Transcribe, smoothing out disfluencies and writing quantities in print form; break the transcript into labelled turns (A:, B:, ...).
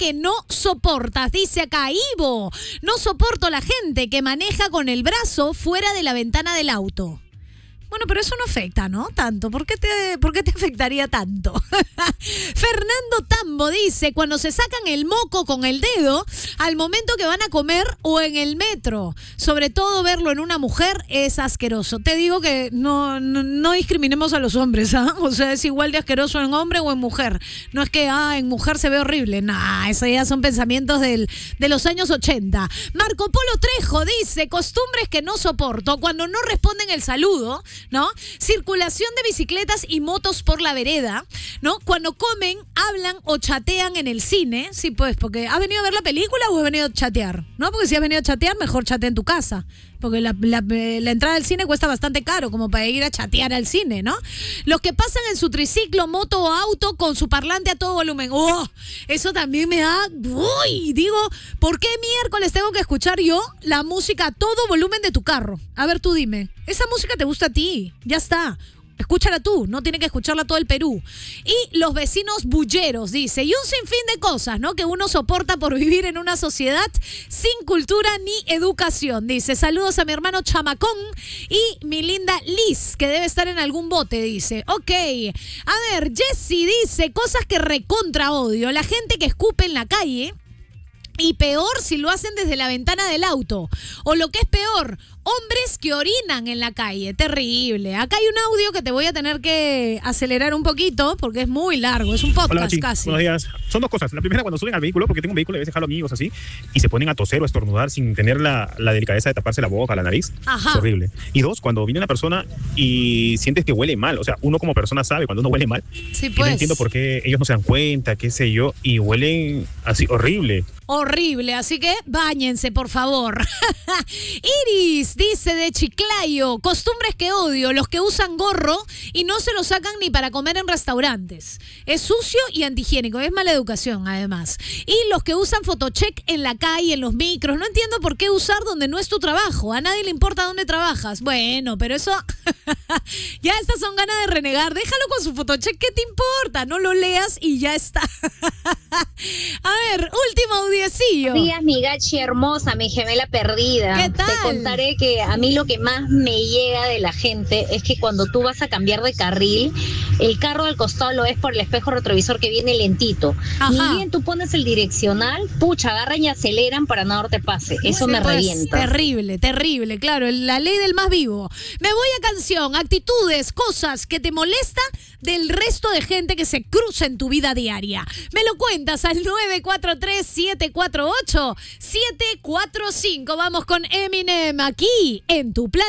A: que no soportas. Dice acá, Ivo, no soporto la gente que maneja con el brazo fuera de la ventana del auto. Bueno, pero eso no afecta, ¿no? Tanto. ¿Por qué te afectaría tanto? Fernando Tambo dice, cuando se sacan el moco con el dedo al momento que van a comer o en el metro. Sobre todo verlo en una mujer es asqueroso. Te digo que no discriminemos a los hombres, ¿ah? O sea, es igual de asqueroso en hombre o en mujer. No es que, en mujer se ve horrible. Nah, esos ya son pensamientos de los años 80. Marco Polo Trejo dice, costumbres que no soporto. Cuando no responden el saludo, ¿no? Circulación de bicicletas y motos por la vereda, ¿no? Cuando comen, hablan o chatean en el cine, sí, pues, porque ¿has venido a ver la película o has venido a chatear? ¿No? Porque si has venido a chatear, mejor chatea en tu casa, porque la entrada al cine cuesta bastante caro, como para ir a chatear al cine, ¿no? Los que pasan en su triciclo, moto o auto con su parlante a todo volumen. ¡Oh! Eso también me da... ¡Uy! Digo, ¿por qué miércoles tengo que escuchar yo la música a todo volumen de tu carro? A ver, tú dime. Esa música te gusta a ti. Ya está. Escúchala tú, no tiene que escucharla todo el Perú. Y los vecinos bulleros, dice, y un sinfín de cosas, ¿no? Que uno soporta por vivir en una sociedad sin cultura ni educación. Dice, saludos a mi hermano Chamacón y mi linda Liz, que debe estar en algún bote, dice. Ok, a ver, Jessy dice, cosas que recontra odio. La gente que escupe en la calle. Y peor si lo hacen desde la ventana del auto. O lo que es peor, hombres que orinan en la calle. Terrible. Acá hay un audio que te voy a tener que acelerar un poquito porque es muy largo. Es un podcast.
B: Hola,
A: casi.
B: Buenos días. Son dos cosas. La primera, cuando suben al vehículo, porque tengo un vehículo y a veces jalo amigos así, y se ponen a toser o a estornudar sin tener la delicadeza de taparse la boca, la nariz.
A: Ajá.
B: Es horrible. Y dos, cuando viene una persona y sientes que huele mal. O sea, uno como persona sabe cuando uno huele mal.
A: Sí,
B: Y
A: pues.
B: no entiendo por qué ellos no se dan cuenta, qué sé yo, y huelen así horrible.
A: Horrible, así que báñense, por favor. Iris dice de Chiclayo, costumbres que odio, los que usan gorro y no se lo sacan ni para comer en restaurantes. Es sucio y antihigiénico, es mala educación además. Y los que usan photocheck en la calle, en los micros, no entiendo por qué usar donde no es tu trabajo, a nadie le importa dónde trabajas. Bueno, pero eso, ya estas son ganas de renegar, déjalo con su photocheck, ¿qué te importa? No lo leas y ya está. A ver, último audiecillo.
C: Buenos días, mi gachi hermosa, mi gemela perdida.
A: ¿Qué tal?
C: Te contaré que a mí lo que más me llega de la gente es que cuando tú vas a cambiar de carril, el carro del costado lo ves por el espejo retrovisor que viene lentito.
A: Ajá.
C: Ni bien tú pones el direccional, pucha, agarran y aceleran para no darte pase. Eso
A: Sí,
C: me
A: pues,
C: revienta.
A: Terrible, terrible, claro, la ley del más vivo. Me voy a canción, actitudes, cosas que te molesta del resto de gente que se cruza en tu vida diaria. Me lo cuentas al 943-748-745. Vamos con Eminem aquí en Tu Plan.